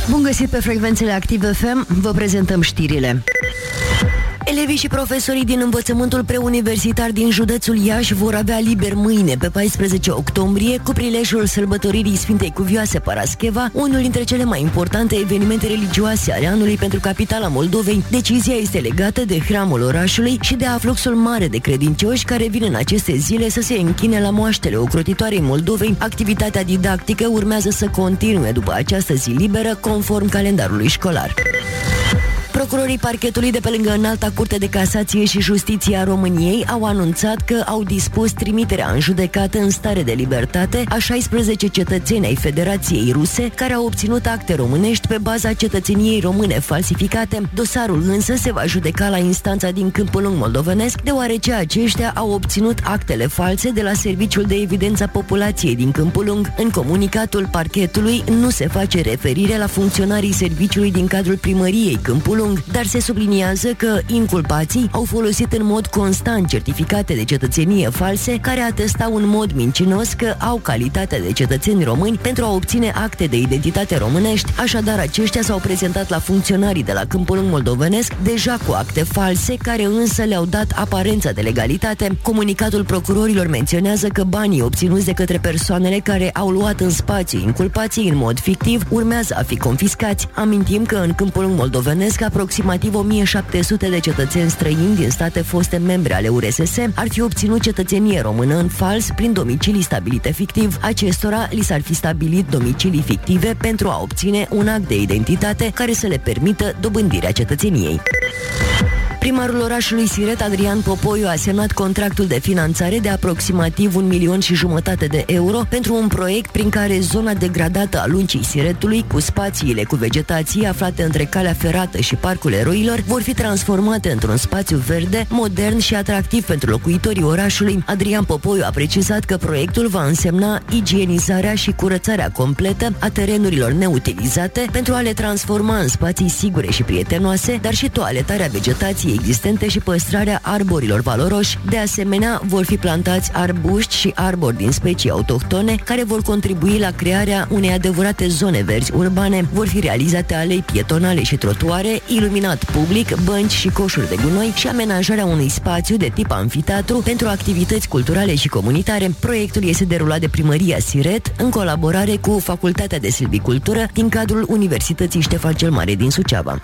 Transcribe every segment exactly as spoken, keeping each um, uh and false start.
Bun găsit pe frecvențele Active F M, vă prezentăm știrile. Elevii și profesorii din învățământul preuniversitar din județul Iași vor avea liber mâine, pe paisprezece octombrie, cu prilejul sărbătoririi Sfintei Cuvioase Parascheva, unul dintre cele mai importante evenimente religioase ale anului pentru capitala Moldovei. Decizia este legată de hramul orașului și de afluxul mare de credincioși care vin în aceste zile să se închine la moaștele ocrotitoarei Moldovei. Activitatea didactică urmează să continue după această zi liberă, conform calendarului școlar. Procurorii parchetului de pe lângă Înalta Curte de Casație și Justiție a României au anunțat că au dispus trimiterea în judecată în stare de libertate a șaisprezece cetățeni ai Federației Ruse care au obținut acte românești pe baza cetățeniei române falsificate. Dosarul însă se va judeca la instanța din Câmpul Lung moldovenesc, deoarece aceștia au obținut actele false de la Serviciul de Evidență a Populației din Câmpul Lung. În comunicatul parchetului nu se face referire la funcționarii serviciului din cadrul primăriei Câmpul Lung, dar se subliniază că inculpații au folosit în mod constant certificate de cetățenie false care atestau în mod mincinos că au calitatea de cetățeni români pentru a obține acte de identitate românești. Așadar, aceștia s-au prezentat la funcționarii de la Câmpul Lung moldovenesc deja cu acte false, care însă le-au dat aparența de legalitate. Comunicatul procurorilor menționează că banii obținuți de către persoanele care au luat în spațiu inculpații în mod fictiv urmează a fi confiscați. Amintim că în Câmpul Lung moldovenesc aproximativ o mie șapte sute de cetățeni străini din state foste membre ale U R S S ar fi obținut cetățenie română în fals prin domicilii stabilite fictiv. Acestora li s-ar fi stabilit domicilii fictive pentru a obține un act de identitate care să le permită dobândirea cetățeniei. Primarul orașului Siret, Adrian Popoiu, a semnat contractul de finanțare de aproximativ un milion și jumătate de euro pentru un proiect prin care zona degradată a Luncii Siretului, cu spațiile cu vegetație aflate între calea ferată și Parcul Eroilor, vor fi transformate într-un spațiu verde, modern și atractiv pentru locuitorii orașului. Adrian Popoiu a precizat că proiectul va însemna igienizarea și curățarea completă a terenurilor neutilizate pentru a le transforma în spații sigure și prietenoase, dar și toaletarea vegetației existente și păstrarea arborilor valoroși. De asemenea, vor fi plantați arbuști și arbori din specii autohtone care vor contribui la crearea unei adevărate zone verzi urbane. Vor fi realizate alei pietonale și trotuare, iluminat public, bănci și coșuri de gunoi și amenajarea unui spațiu de tip amfiteatru pentru activități culturale și comunitare. Proiectul este derulat de Primăria Siret în colaborare cu Facultatea de Silvicultură din cadrul Universității Ștefan cel Mare din Suceava.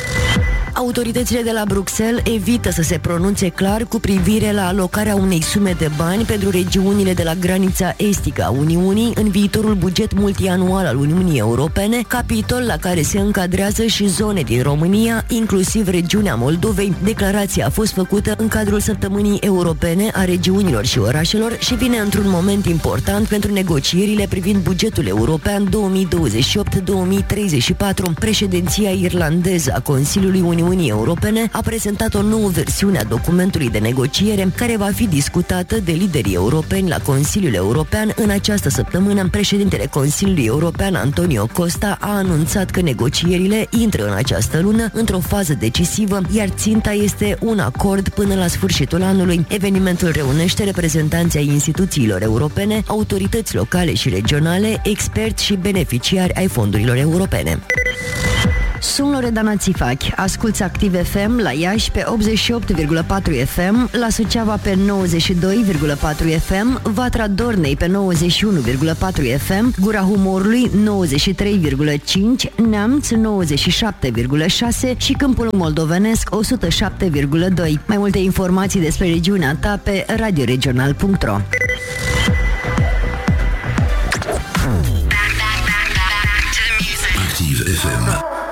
Autoritățile de la Bruxelles evită să se pronunțe clar cu privire la alocarea unei sume de bani pentru regiunile de la granița estică a Uniunii în viitorul buget multianual al Uniunii Europene, capitol la care se încadrează și zone din România, inclusiv regiunea Moldovei. Declarația a fost făcută în cadrul Săptămânii Europene a Regiunilor și Orașelor și vine într-un moment important pentru negocierile privind bugetul european două mii douăzeci și opt două mii treizeci și patru. Președinția irlandeză a Consiliului Uniunii Europene a prezentat o nouă versiune a documentului de negociere care va fi discutată de liderii europeni la Consiliul European în această săptămână. Președintele Consiliului European, Antonio Costa, a anunțat că negocierile intră în această lună într-o fază decisivă, iar ținta este un acord până la sfârșitul anului. Evenimentul reunește reprezentanții ai instituțiilor europene, autorități locale și regionale, experți și beneficiari ai fondurilor europene. Sunt Loredana Țifachi, asculți Active F M la Iași pe optzeci și opt virgulă patru F M, la Suceava pe nouăzeci și doi virgulă patru F M, Vatra Dornei pe nouăzeci și unu virgulă patru F M, Gura Humorului nouăzeci și trei virgulă cinci, Neamț nouăzeci și șapte virgulă șase și Câmpul Moldovenesc o sută șapte virgulă doi. Mai multe informații despre regiunea ta pe radioregional punct ro.